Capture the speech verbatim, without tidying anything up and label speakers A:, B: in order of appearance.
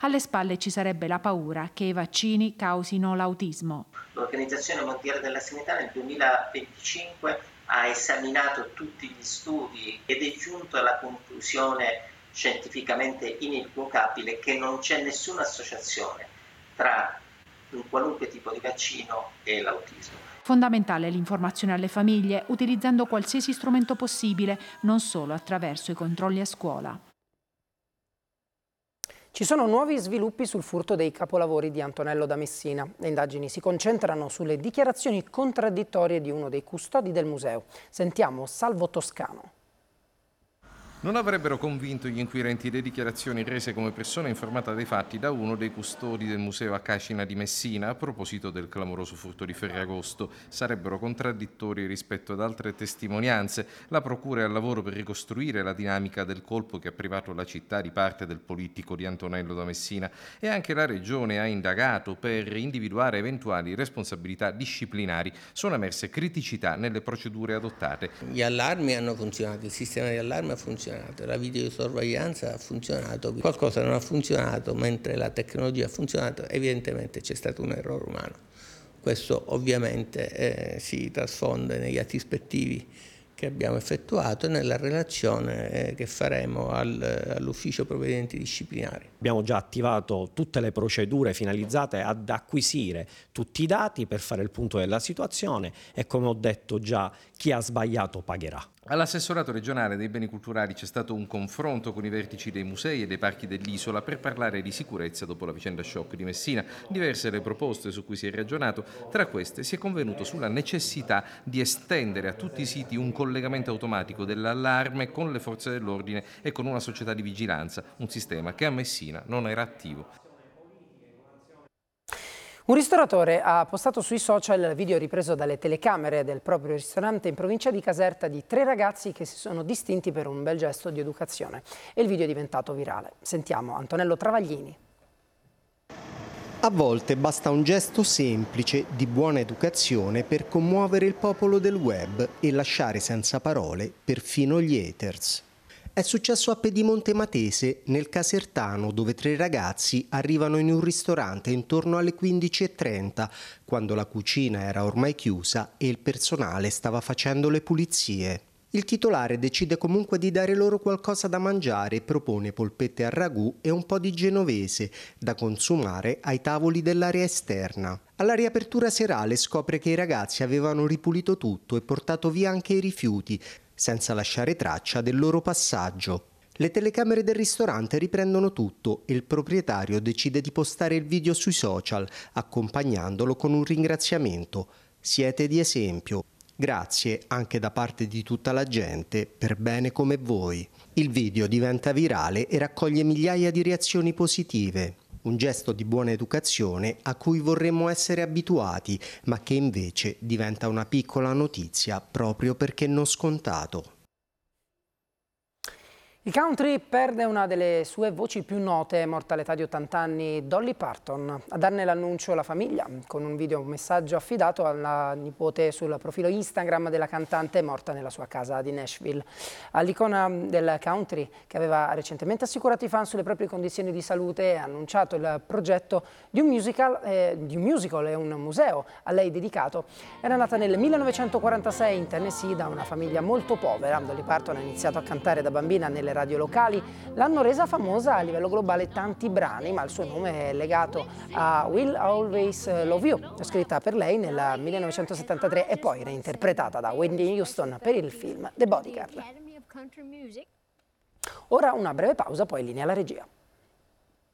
A: Alle spalle ci sarebbe la paura che i vaccini causino l'autismo.
B: L'Organizzazione Mondiale della Sanità nel duemilaventicinque ha esaminato tutti gli studi ed è giunto alla conclusione scientificamente inequivocabile che non c'è nessuna associazione tra un qualunque tipo di vaccino e l'autismo.
A: Fondamentale l'informazione alle famiglie, utilizzando qualsiasi strumento possibile, non solo attraverso i controlli a scuola.
C: Ci sono nuovi sviluppi sul furto dei capolavori di Antonello da Messina. Le indagini si concentrano sulle dichiarazioni contraddittorie di uno dei custodi del museo. Sentiamo Salvo Toscano.
D: Non avrebbero convinto gli inquirenti le dichiarazioni rese come persona informata dei fatti da uno dei custodi del Museo Acacina di Messina a proposito del clamoroso furto di Ferragosto. Sarebbero contraddittori rispetto ad altre testimonianze. La procura è al lavoro per ricostruire la dinamica del colpo che ha privato la città di parte del politico di Antonello da Messina, e anche la Regione ha indagato per individuare eventuali responsabilità disciplinari. Sono emerse criticità nelle procedure adottate.
E: Gli allarmi hanno funzionato, il sistema di allarme ha funzionato, la videosorveglianza ha funzionato, qualcosa non ha funzionato, mentre la tecnologia ha funzionato, evidentemente c'è stato un errore umano. Questo ovviamente eh, si trasfonde negli atti ispettivi che abbiamo effettuato e nella relazione eh, che faremo al, all'ufficio provvedimenti disciplinari.
F: Abbiamo già attivato tutte le procedure finalizzate ad acquisire tutti i dati per fare il punto della situazione e, come ho detto già, chi ha sbagliato pagherà.
D: All'assessorato regionale dei beni culturali c'è stato un confronto con i vertici dei musei e dei parchi dell'isola per parlare di sicurezza dopo la vicenda shock di Messina. Diverse le proposte su cui si è ragionato, tra queste si è convenuto sulla necessità di estendere a tutti i siti un collegamento automatico dell'allarme con le forze dell'ordine e con una società di vigilanza, un sistema che a Messina non era attivo.
C: Un ristoratore ha postato sui social il video ripreso dalle telecamere del proprio ristorante in provincia di Caserta di tre ragazzi che si sono distinti per un bel gesto di educazione e il video è diventato virale. Sentiamo Antonello Travaglini.
G: A volte basta un gesto semplice di buona educazione per commuovere il popolo del web e lasciare senza parole perfino gli haters. È successo a Pedimonte Matese, nel Casertano, dove tre ragazzi arrivano in un ristorante intorno alle quindici e trenta, quando la cucina era ormai chiusa e il personale stava facendo le pulizie. Il titolare decide comunque di dare loro qualcosa da mangiare e propone polpette al ragù e un po' di genovese da consumare ai tavoli dell'area esterna. Alla riapertura serale scopre che i ragazzi avevano ripulito tutto e portato via anche i rifiuti, senza lasciare traccia del loro passaggio. Le telecamere del ristorante riprendono tutto e il proprietario decide di postare il video sui social, accompagnandolo con un ringraziamento. Siete di esempio. Grazie anche da parte di tutta la gente, per bene come voi. Il video diventa virale e raccoglie migliaia di reazioni positive. Un gesto di buona educazione a cui vorremmo essere abituati, ma che invece diventa una piccola notizia proprio perché non scontato.
C: Il country perde una delle sue voci più note, è morta all'età di ottanta anni Dolly Parton. A darne l'annuncio la famiglia, con un video un messaggio affidato alla nipote sul profilo Instagram della cantante morta nella sua casa di Nashville. All'icona del country, che aveva recentemente assicurato i fan sulle proprie condizioni di salute, ha annunciato il progetto di un musical, eh, di un musical e un museo a lei dedicato. Era nata nel millenovecentoquarantasei in Tennessee da una famiglia molto povera. Dolly Parton ha iniziato a cantare da bambina nelle radio locali, l'hanno resa famosa a livello globale tanti brani, ma il suo nome è legato a Will Always Love You, scritta per lei nel millenovecentosettantatré e poi reinterpretata da Whitney Houston per il film The Bodyguard. Ora una breve pausa, poi linea alla regia.